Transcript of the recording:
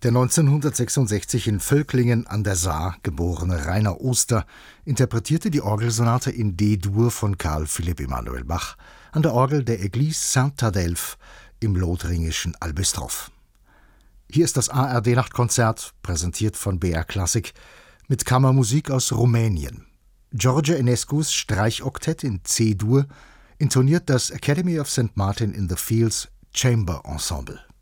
Der 1966 in Völklingen an der Saar geborene Rainer Oster interpretierte die Orgelsonate in D-Dur von Carl Philipp Emanuel Bach an der Orgel der Église Saint-Adelph im lothringischen Albistroff. Hier ist das ARD-Nachtkonzert, präsentiert von BR Classic, mit Kammermusik aus Rumänien. George Enescus Streichoktett in C-Dur intoniert das Academy of St. Martin in the Fields Chamber Ensemble.